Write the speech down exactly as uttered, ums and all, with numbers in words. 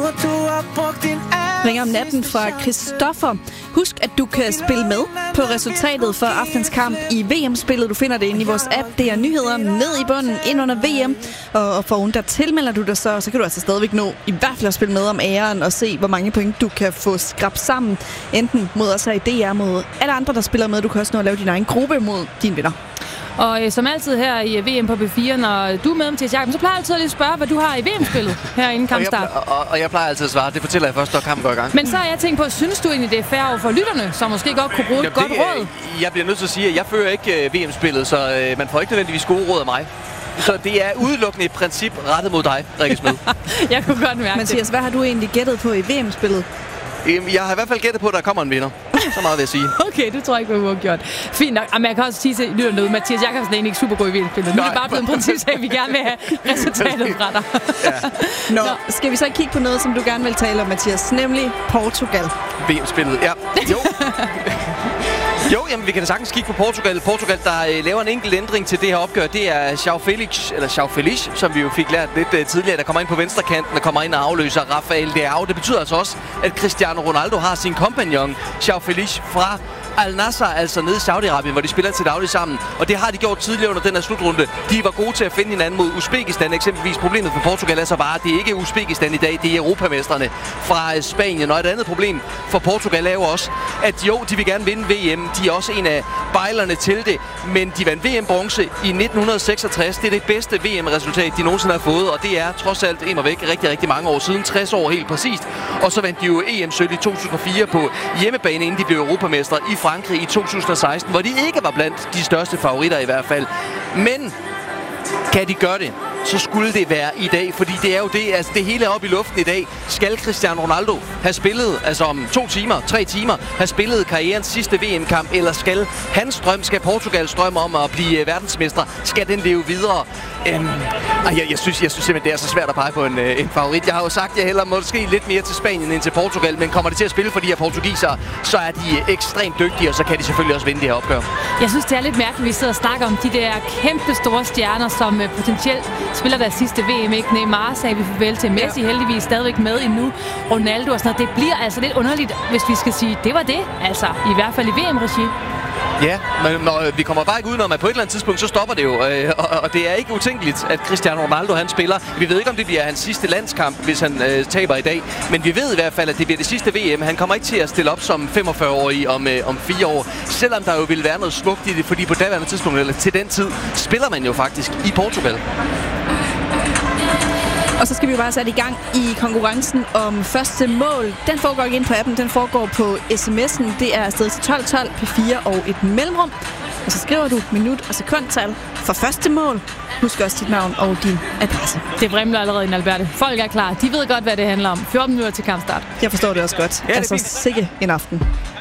Ringer om natten fra Christoffer. Husk, at du kan spille med på resultatet for aftens kamp i V M-spillet. Du finder det inde i vores app. Det er nyheder ned i bunden, ind under V M. Og for ugen, der tilmelder du dig så, så kan du altså stadigvæk nå i hvert fald at spille med om æren og se, hvor mange point du kan få skrabt sammen. Enten mod os her i D R, mod alle andre, der spiller med. Du kan også nå at lave din egen gruppe mod dine venner. Og øh, som altid her i V M på B fire, når du er med, Mathias Jakob, så plejer jeg altid at lige spørge, hvad du har i V M-spillet her inden kampstart. Og jeg, og, og jeg plejer altid at svare, det fortæller jeg først, når kampen går i gang. Men så har jeg tænkt på, synes du egentlig, det er fair over for lytterne, som måske godt kunne bruge et godt råd? Jeg bliver nødt til at sige, at jeg fører ikke uh, V M-spillet, så uh, man får ikke nødvendigvis gode råd af mig. Så det er udelukkende et princip rettet mod dig, Rikke Smed. Jeg kunne godt mærke Mathias, hvad har du egentlig gættet på i V M-spillet? Jeg har i hvert fald gættet på, at der kommer en vinder. Så meget vil jeg sige. Okay, det tror jeg ikke, vi har gjort. Fint nok. Men jeg kan også sige til lytterne noget. Mathias Jakobsen er egentlig ikke super god i V M-spillet. Nu er det bare blevet en princip, at vi gerne vil have resultatet fra dig. Ja. Nå, Nå, skal vi så kigge på noget, som du gerne vil tale om, Mathias? Nemlig Portugal. V M-spillet, ja. Jo. Jo, jamen vi kan da sagtens kigge på Portugal. Portugal, der øh, laver en enkelt ændring til det her opgør, det er João Felix, eller João Felix, som vi jo fik lært lidt øh, tidligere, der kommer ind på venstrekanten, der kommer ind og afløser Rafael Leao. Det betyder altså også, at Cristiano Ronaldo har sin kompagnon, João Felix, fra Al Nassr, altså nede i Saudi-Arabien, hvor de spiller til daglig sammen. Og det har de gjort tidligere under den her slutrunde. De var gode til at finde hinanden mod Uzbekistan eksempelvis. Problemet for Portugal er så bare, at det ikke er Uzbekistan i dag, det er europamestrene fra Spanien. Og et andet problem for Portugal er jo også, at jo, de vil gerne vinde V M. De er også en af bejlerne til det. Men de vandt V M-bronze i nitten seksogtres. Det er det bedste V M-resultat, de nogensinde har fået. Og det er trods alt en og væk rigtig, rigtig mange år siden. tres år helt præcist. Og så vandt de jo E M-sølv i to tusind og fire på hjemmebane, inden de blev europamestre i Frankrig i to tusind og seksten, hvor de ikke var blandt de største favoritter i hvert fald. Men kan de gøre det, så skulle det være i dag, fordi det er jo det, altså det hele er oppe i luften i dag. Skal Cristiano Ronaldo have spillet, altså om to timer, tre timer, have spillet karrierens sidste V M-kamp, eller skal hans drøm, skal Portugals drøm om at blive verdensmestre, skal den leve videre? Øhm, jeg, jeg, synes, jeg synes simpelthen, det er så svært at pege på en, en favorit. Jeg har jo sagt, at jeg hellere måske lidt mere til Spanien end til Portugal, men kommer det til at spille for de her portugisere, så er de ekstremt dygtige, og så kan de selvfølgelig også vinde det her opgør. Jeg synes, det er lidt mærkeligt, at vi sidder og snakker om de der kæmpe store stjerner, som potentielt spiller deres sidste V M, ikke? Neymar sagde vi farvel til, Messi, ja. Heldigvis stadigvæk med endnu, Ronaldo og sådan noget. Det bliver altså lidt underligt, hvis vi skal sige, det var det, altså i hvert fald i V M-regi. Ja, men når vi kommer bare ikke udenom, at på et eller andet tidspunkt, så stopper det jo. Øh, og, og det er ikke utænkeligt, at Cristiano Ronaldo, han spiller. Vi ved ikke, om det bliver hans sidste landskamp, hvis han øh, taber i dag. Men vi ved i hvert fald, at det bliver det sidste V M. Han kommer ikke til at stille op som femogfyrre-årig om, øh, om fire år. Selvom der jo ville være noget smukt i det, fordi på daværende tidspunkt, eller til den tid, spiller man jo faktisk i Portugal. Og så skal vi jo bare sætte i gang i konkurrencen om første mål. Den foregår ikke ind på appen, den foregår på sms'en. Det er afsted til tolv tolv P fire og et mellemrum. Og så skriver du minut og sekundtal for første mål. Husk også dit navn og din adresse. Det vrimler allerede ind, Alberte. Folk er klar. De ved godt, hvad det handler om. fjorten minutter til kampstart. Jeg forstår det også godt. Ja, det altså, sikke en aften.